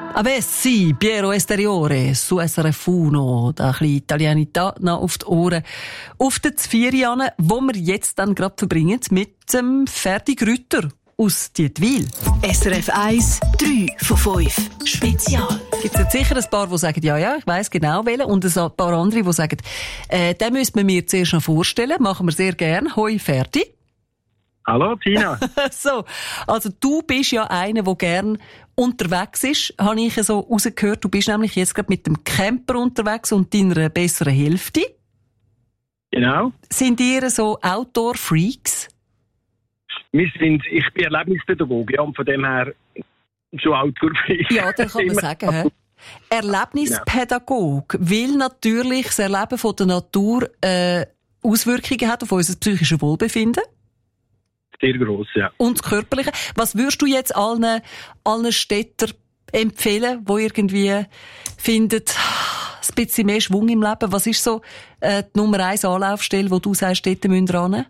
Avessi, Piero Esteriore, su SRF 1, da ein bisschen Italianità noch auf die Ohren. Auf den Zvierianen, wo wir jetzt dann gerade verbringen, mit dem Ferdi Grütter aus Dietwil. SRF 1, 3 von 5. Spezial. Gibt es sicher ein paar, die sagen, ja, ich weiss genau welchen, und ein paar andere, die sagen, den müssen wir mir zuerst noch vorstellen. Machen wir sehr gern. Hoi, Ferdi. Hallo, Tina. So, also du bist ja einer, der gern unterwegs ist, habe ich so rausgehört. Du bist nämlich jetzt gerade mit dem Camper unterwegs und deiner besseren Hälfte. Genau. Sind ihr so Outdoor-Freaks? Ich bin Erlebnispädagoge, ja, und von dem her schon Outdoor-Freak. Ja, das kann man sagen. He? Erlebnispädagog, weil natürlich das Erleben von der Natur Auswirkungen hat auf unser psychisches Wohlbefinden. Sehr gross, ja. Und das Körperliche. Was würdest du jetzt allen Städtern empfehlen, die irgendwie finden, ein bisschen mehr Schwung im Leben? Was ist so die Nummer 1 Anlaufstelle, wo du sagst, dort müssen wir ran?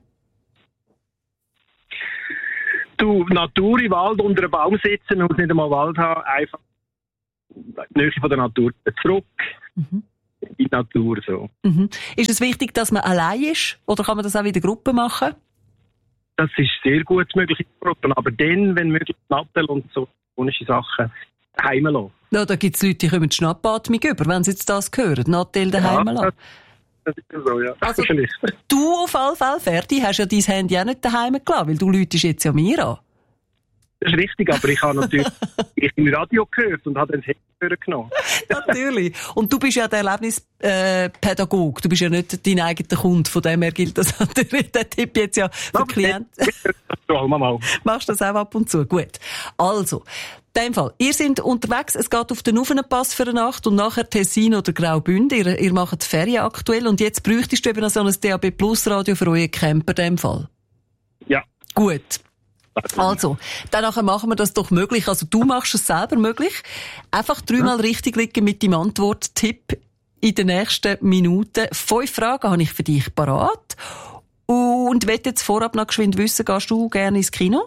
Du, Natur im Wald unter einem Baum sitzen und nicht einmal Wald haben, einfach die Nähe von der Natur zurück in die Natur. So. Mhm. Ist es wichtig, dass man allein ist? Oder kann man das auch in der Gruppe machen? Das ist sehr gut möglich in Gruppen, aber dann, wenn möglich, Nattel und so komische Sachen daheim lassen. Ja, da gibt es Leute, die kommen die Schnappatmung über, wenn sie jetzt das hören. Nattel daheim lassen. Das ist so, ja. Also, du auf alle Fälle, Ferdi, hast ja dein Handy auch nicht daheim gelassen, weil du läutest jetzt ja mir an. Das ist richtig, aber ich habe natürlich im Radio gehört und habe dann das Handy genommen. Natürlich. Und du bist ja der Erlebnispädagog. Du bist ja nicht dein eigener Kunde. Von dem her gilt das natürlich, der Tipp jetzt ja für Klienten. Machst du das auch ab und zu? Gut. Also, in dem Fall, ihr seid unterwegs, es geht auf den Ufenpass für eine Nacht und nachher Tessin oder Graubünden. Ihr macht Ferien aktuell und jetzt bräuchtest du eben noch so ein DAB Plus Radio für euren Camper in dem Fall. Ja. Gut. Also, danach machen wir das doch möglich. Also, du machst es selber möglich. Einfach 3-mal richtig liegen mit deinem Antworttipp in den nächsten Minuten. 5 Fragen habe ich für dich parat. Und will jetzt vorab noch geschwind wissen, gehst du gerne ins Kino?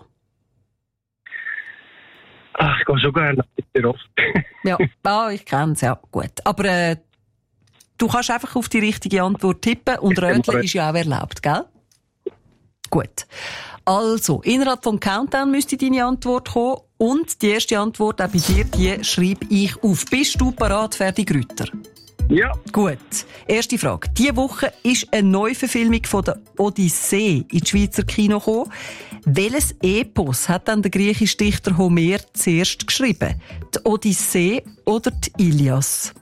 Ach, ich gehe schon gerne, sehr oft. Ja, ich kenne es, ja, gut. Aber du kannst einfach auf die richtige Antwort tippen und Röteln ist ja auch erlaubt, gell? Gut. Also, innerhalb vom Countdown müsste deine Antwort kommen und die erste Antwort auch bei dir, die schreibe ich auf. Bist du parat, Ferdi Grütter? Ja. Gut. Erste Frage. Diese Woche ist eine Neuverfilmung von der Odyssee ins Schweizer Kino gekommen. Welches Epos hat dann der griechische Dichter Homer zuerst geschrieben? Die Odyssee oder die Ilias?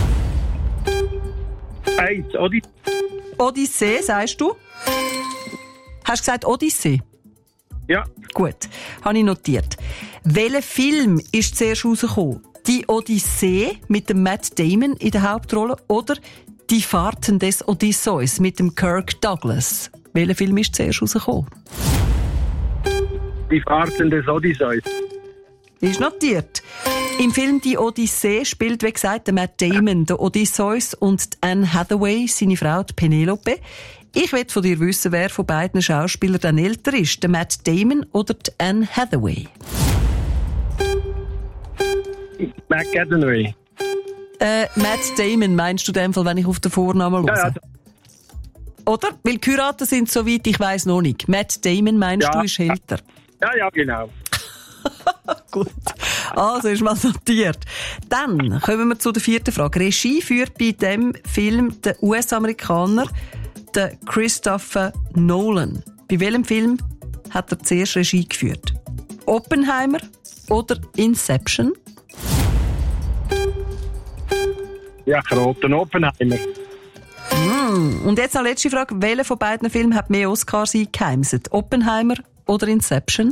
Odyssee, sagst du? Hast du gesagt Odyssee? Ja. Gut, habe ich notiert. Welcher Film ist zuerst rausgekommen? Die Odyssee mit dem Matt Damon in der Hauptrolle oder Die Fahrten des Odysseus mit dem Kirk Douglas? Welcher Film ist zuerst rausgekommen? Die Fahrten des Odysseus. Ist notiert. Im Film Die Odyssee spielt, wie gesagt, der Matt Damon, der Odysseus und Anne Hathaway, seine Frau, die Penelope. Ich will von dir wissen, wer von beiden Schauspielern dann älter ist, der Matt Damon oder die Anne Hathaway? Matt Hathaway. Matt Damon meinst du in dem Fall, wenn ich auf den Vornamen höre? Ja. Oder? Weil Kuraten sind, soweit ich weiss, noch nicht. Matt Damon meinst du, ist älter? Ja, genau. Gut. Also ist mal notiert. Dann kommen wir zu der 4. Frage. Regie führt bei dem Film der US-Amerikaner, der Christopher Nolan. Bei welchem Film hat er zuerst Regie geführt? Oppenheimer oder Inception? Ja, Kroten Oppenheimer. Und jetzt noch letzte Frage. Welcher von beiden Filmen hat mehr Oscars eingeheimst? Oppenheimer oder Inception?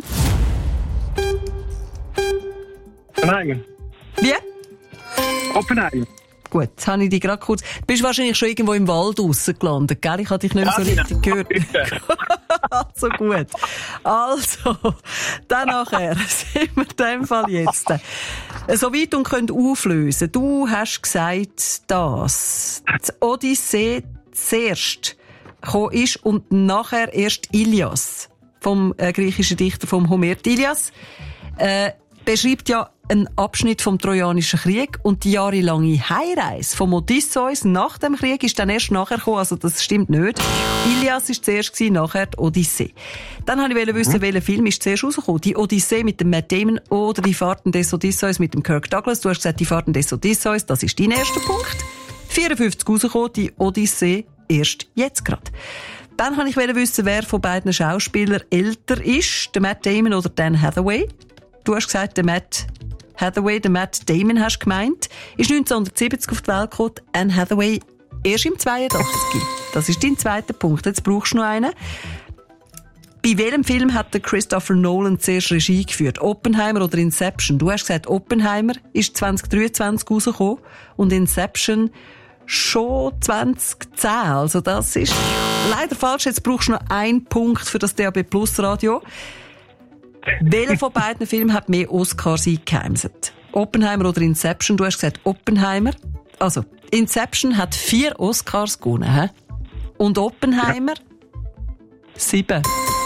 Oppenheimer. Wie? Oppenheimer. Gut, jetzt habe ich dich gerade kurz... Du bist wahrscheinlich schon irgendwo im Wald draussen gelandet, gell? Ich habe dich nicht mehr so richtig gehört. Also gut. Also, dann nachher sind wir in dem Fall jetzt so weit und können auflösen. Du hast gesagt, dass die Odyssee zuerst gekommen ist und nachher erst Ilias vom griechischen Dichter vom Homer. Die Ilias beschreibt ja ein Abschnitt vom Trojanischen Krieg und die jahrelange Heimreise vom Odysseus nach dem Krieg ist dann erst nachher gekommen, also das stimmt nicht. Ilias war zuerst, nachher die Odyssee. Dann wollte ich wissen, welcher Film ist zuerst rausgekommen. Die Odyssee mit dem Matt Damon oder die Fahrten des Odysseus mit dem Kirk Douglas. Du hast gesagt, die Fahrten des Odysseus, das ist dein erster Punkt. 54 rausgekommen, die Odyssee erst jetzt gerade. Dann wollte ich wissen, wer von beiden Schauspielern älter ist, der Matt Damon oder Dan Hathaway. Du hast gesagt, der Matt Hathaway, der Matt Damon hast gemeint, ist 1970 auf die Welt gekommen, Anne Hathaway erst im 82. Das ist dein zweiter Punkt. Jetzt brauchst du noch einen. Bei welchem Film hat der Christopher Nolan zuerst Regie geführt? Oppenheimer oder Inception? Du hast gesagt, Oppenheimer ist 2023 rausgekommen und Inception schon 2010. Also das ist leider falsch. Jetzt brauchst du noch einen Punkt für das DAB Plus Radio. Welcher von beiden Filmen hat mehr Oscars eingeheimset? Oppenheimer oder Inception? Du hast gesagt Oppenheimer. Also, Inception hat 4 Oscars gewonnen. He? Und Oppenheimer 7.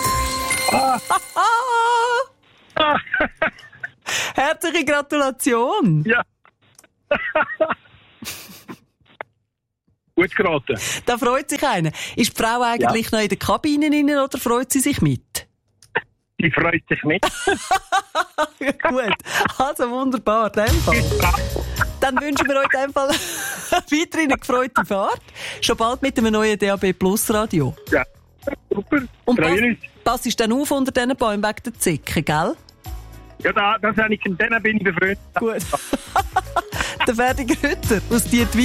Herzliche Gratulation. Ja. Gut geraten. Da freut sich einer. Ist die Frau eigentlich noch in der Kabine drin oder freut sie sich mit? Sie freut sich mit. Gut. Also wunderbar. Dann wünschen wir euch einfach weiterhin eine gefreute Fahrt. Schon bald mit einem neuen DAB Plus Radio. Ja, super. Und passt ist dann auf unter diesen Bäumen wegen der Zicke, gell? Ja, das habe ich, denen bin ich befreundet. Gut. Der Ferdi Grütter aus Dietwil.